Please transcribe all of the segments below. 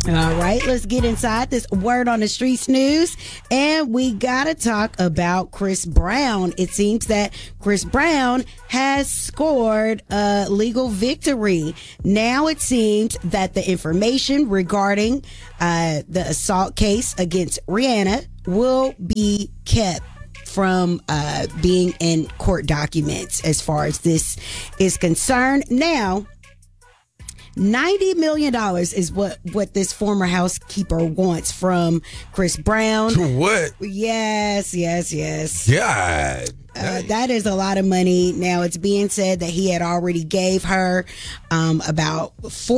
All right, let's get inside this word on the streets news. And we got to talk about Chris Brown. It seems that Chris Brown has scored a legal victory. Now it seems that the information regarding the assault case against Rihanna will be kept from being in court documents as far as this is concerned. Now, $90 million is what this former housekeeper wants from Chris Brown. What? Yes. God. That is a lot of money. Now, it's being said that he had already gave her about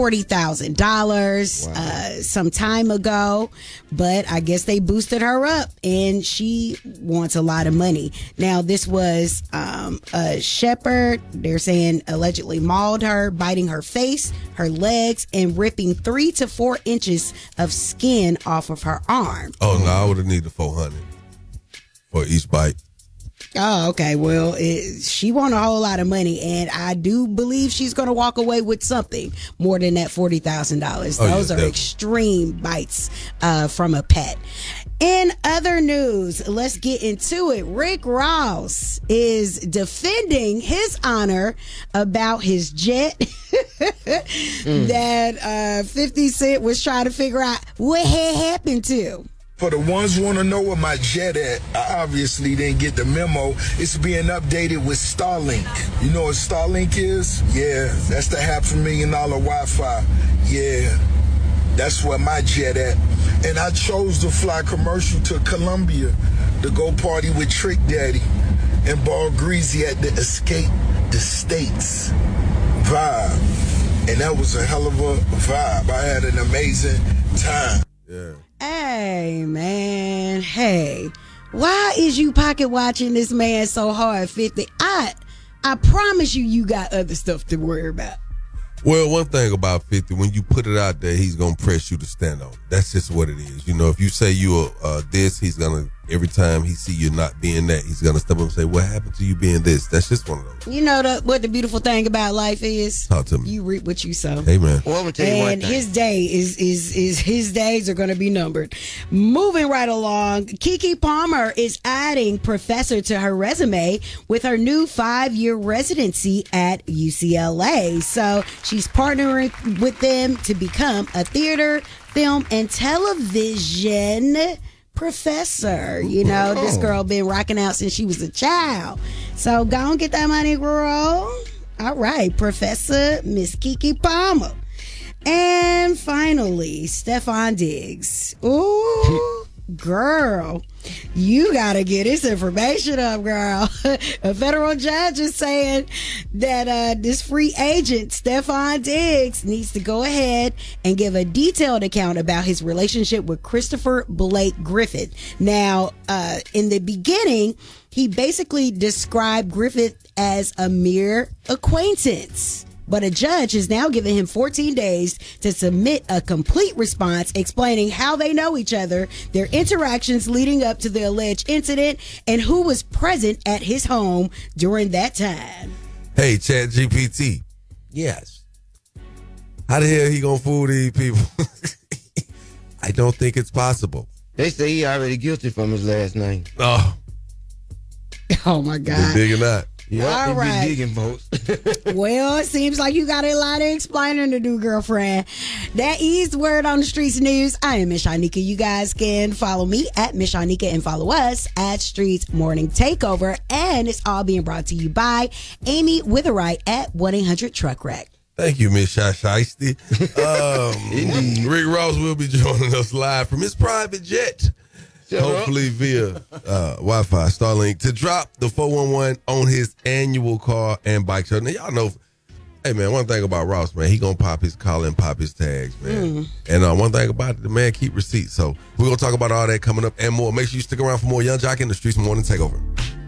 $40,000 some time ago, but I guess they boosted her up and she wants a lot of money. Now, this was a shepherd, they're saying, allegedly mauled her, biting her face, her legs, and ripping 3 to 4 inches of skin off of her arm. Oh, no, I would have needed $400 for each bite. Oh, okay. Well, she won a whole lot of money, and I do believe she's going to walk away with something more than that $40,000. Those are extreme bites from a pet. In other news, let's get into it. Rick Ross is defending his honor about his jet that 50 Cent was trying to figure out what had happened to. For the ones who want to know where my jet at, I obviously didn't get the memo. It's being updated with Starlink. You know what Starlink is? Yeah, that's the $500,000 Wi-Fi. Yeah, that's where my jet at. And I chose to fly commercial to Colombia to go party with Trick Daddy and Ball Greasy at the Escape the States vibe. And that was a hell of a vibe. I had an amazing time. Yeah. Hey, man. Hey, why is you pocket watching this man so hard, 50? I promise you got other stuff to worry about. Well, one thing about 50, when you put it out there, he's going to press you to stand on it. That's just what it is. You know, if you say you are this, he's going to, every time he see you not being that, he's going to step up and say, what happened to you being this? That's just one of those. You know what the beautiful thing about life is? Talk to me. You reap what you sow. Amen. Well, I'm gonna tell you one and thing. his day is his days are going to be numbered. Moving right along, Keke Palmer is adding professor to her resume with her new 5-year residency at UCLA. So she's partnering with them to become a theater, film, and television professor. You know, this girl been rocking out since she was a child. So go and get that money, girl. All right, Professor Miss Keke Palmer. And finally, Stefon Diggs. Ooh, girl, you got to get this information up, girl. A federal judge is saying that this free agent, Stefon Diggs, needs to go ahead and give a detailed account about his relationship with Christopher Blake Griffith. Now, in the beginning, he basically described Griffith as a mere acquaintance. But a judge has now given him 14 days to submit a complete response explaining how they know each other, their interactions leading up to the alleged incident, and who was present at his home during that time. Hey, ChatGPT. Yes. How the hell he gonna fool these people? I don't think it's possible. They say he already guilty from his last name. Oh, Oh, my God. they dig or not? Yeah, All right. Be digging, folks. Well, it seems like you got a lot of explaining to do, girlfriend. That is Word on the Streets News. I am Miss Shanika. You guys can follow me at Miss Shanika and follow us at Streets Morning Takeover. And it's all being brought to you by Amy Witherite at 1-800-TRUCK-WRECK. Thank you, Miss Shiesty. Rick Ross will be joining us live from his private jet. Hopefully via Wi-Fi, Starlink, to drop the 411 on his annual car and bike show. Now, y'all know, hey, man, one thing about Ross, man, he going to pop his collar and pop his tags, man. And one thing about it, the man keep receipts. So we're going to talk about all that coming up and more. Make sure you stick around for more Young Jock in the Streets Morning Takeover.